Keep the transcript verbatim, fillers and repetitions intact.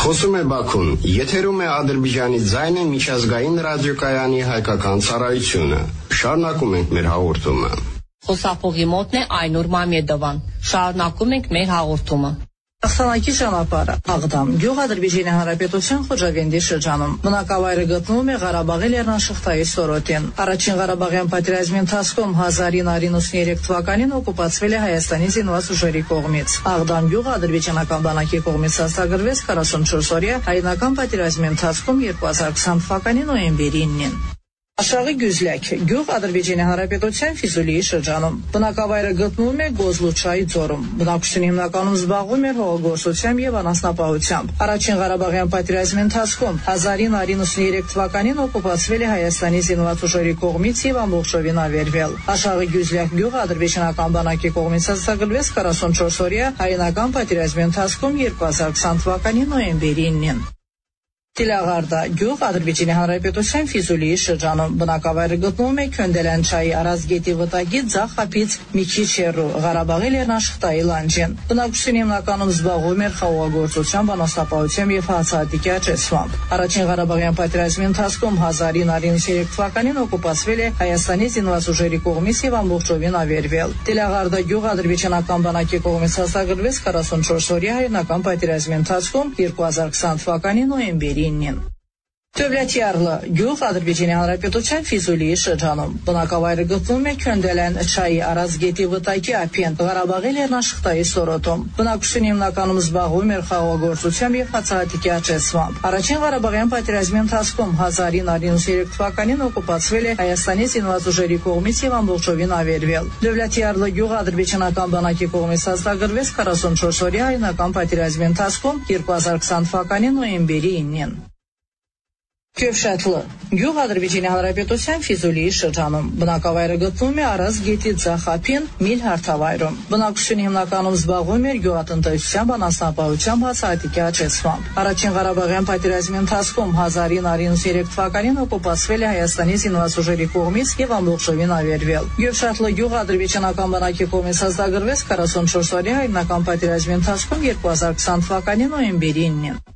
Խոսում է Բաքուն, եթերում է Ադրբեջանի ձայնը միջազգային ռադիոկայանի հայկական ծառայությունը։ Շարունակում ենք մեր հաղորդումը։ Խոսափողի մոտն է Այնուր Մամեդովան։ Շարունակում ենք մեր հաղորդումը։ Ախտանակի ճանապարհը Աղդամ գյուղ Ադրբեջանի Հանրապետության Խոջավենդի շրջանում բնակավայրը գտնվում է Ղարաբաղի լեռնաշղթայի սորոտին։ Առաջին Ղարաբաղյան պատերազմի ընթացքում հազար ինը հարյուր ութսուներեք թվականին օկուպացվել է Հայաստանի զինված ուժերի կողմից։ Աղդամ գյուղը ադրբեջանական բանակի կողմից հաստատագրվեց քառասունչորս օրյա հայնական պատերազմի ընթացքում երկու հազար քսան թվականի նոյեմբերի ինին։ Աշաղի Գյուզլյակ գյուղ Ադրբեջանի Հանրապետության Ֆիզուլիի շրջանում բնակավայրը գտնվում է Գոզլուչայի ձորում։ Բնակչությունը հիմնականում զբաղվում էր հողագործությամբ եւ անասնապահությամբ։ Առաջին Ղարաբաղյան պատերազմի ընթացքում հազար ինը հարյուր ութսուներեք թվականին օկուպացվել է Հայաստանի զինված ուժերի կողմից եւ ամբողջովին ավերվել։ Աշաղի Գյուզլյակ գյուղը ադրբեջանական բանակի կողմից հաստատագրվեց քառասունչորս օրյա հայնական պատերազմի ընթացքում երկու հազար քսան թվականի նոյեմբերի ինին։ Տիլաղարդա գյուղ Ադրբեջանի Հանրապետության Ֆիզուլիի շրջանում բնակավայրը գտնվում է Քյոնդելանչայի Արազգետի վտակի ձախ ափից մի քիչ հեռու Ղարաբաղի լեռնաշղթայի լանջին։ Բնակչությունը հիմնականում զբաղվում էր խաղողագործությամբ, անասնապահությամբ եւ հացահատիկի աճեցմամբ։ Առաջին Ղարաբաղյան պատերազմի ընթացքում հազար ինը հարյուր ութսուներեք թվականին օկուպացվել է Հայաստանի զինված ուժերի կողմից եւ ամբողջովին ավերվել։ Տիլաղարդա գյուղ ադրբեջանական բանակի կողմից հաստատագրվեց քառասունչորս օրյա հայնական պատերազմի ընթացքում երկու հազար քսան թվականի նոյեմբերի ինին։ Տövլյաթյարլը գյուղ Ադրբեջանի Հանրապետության Ֆիզուլիի շրջանում բնակավայրը գտնվում է Քյոնդելանչայի Արազգետի վտակի ափին Ղարաբաղի լեռնաշղթայի սորոտում։ Բնակչությունը հիմնականում զբաղվում էր խաղողագործությամբ եւ հացահատիկի աճեցմամբ։ Առաջին Ղարաբաղյան պատերազմի ընթացքում հազար ինը հարյուր ութսուներեք թվականին օկուպացվել է Հայաստանի զինված ուժերի կողմից եւ ամբողջովին ավերվել։ Տövլյաթյարլը գյուղ ադրբեջանական բանակի կողմից հաստատագրվեց քառասունչորս օրյա հայնական պատերազմի ընթացքում երկու հազար քսան թվականի նոյեմբերի ինին։ Քյովշաթլը գյուղ Ադրբեջանի Հանրապետության Ֆիզուլիի շրջանում բնակավայրը գտնվում է Արազ գետի ձախ ափին Միլ հարթավայրում։ Բնակչությունը հիմնականում զբաղվում էր գյուղատնտեսությամբ, անասնապահությամբ, հացահատիկի աճեցմամբ։ Առաջին Ղարաբաղյան պատերազմի ընթացքում հազար ինը հարյուր ութսուներեք թվականին օկուպացվել է Հայաստանի զինված ուժերի կողմից եւ ամբողջովին ավերվել։ Քյովշաթլը գյուղ ադրբեջանական բանակի կողմից հաստատագրվեց քառասունչորս օրյա հայնական պատերազմի ընթացքում երկու հազար քսան թվականի նոյեմբերի ինին։